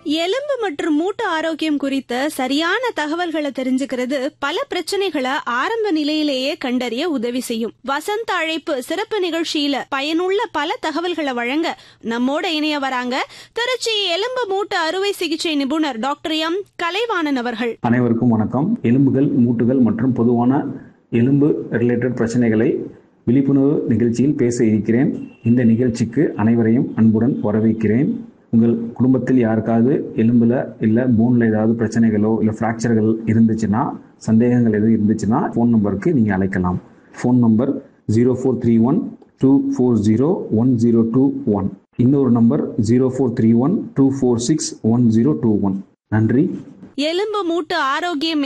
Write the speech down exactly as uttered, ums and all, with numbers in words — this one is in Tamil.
எலும்பு மற்றும் மூட்டு ஆரோக்கியம் குறித்த சரியான தகவல்களை தெரிஞ்சுக்கிறது பல பிரச்சனைகளை ஆரம்ப நிலையிலேயே கண்டறிய உதவி செய்யும். வசந்த அழைப்பு சிறப்பு நிகழ்ச்சியில பயனுள்ள பல தகவல்களை வழங்க நம்மோட இணைய வராங்க திருச்சி எலும்பு மூட்டு அறுவை சிகிச்சை நிபுணர் டாக்டர் எம் கலைவாணன் அவர்கள். அனைவருக்கும் வணக்கம். எலும்புகள், மூட்டுகள் மற்றும் பொதுவான எலும்பு ரிலேட்டட் பிரச்சனைகளை விழிப்புணர்வு நிகழ்ச்சியில் பேச இருக்கிறேன். இந்த நிகழ்ச்சிக்கு அனைவரையும் அன்புடன் வரவேற்கிறேன். உங்கள் குடும்பத்தில் யாருக்காவது எலும்புல இல்லை போன்ல ஏதாவது பிரச்சனைகளோ இல்லை ஃப்ராக்சர்கள் இருந்துச்சுன்னா, சந்தேகங்கள் எதுவும் இருந்துச்சுன்னா ஃபோன் நம்பருக்கு நீங்கள் அழைக்கலாம். Phone number zero four three one two four zero one zero two one. இன்னொரு number zero four three one two four six one zero two one. நன்றி. எலும்பு மூட்டு ஆரோக்கியம்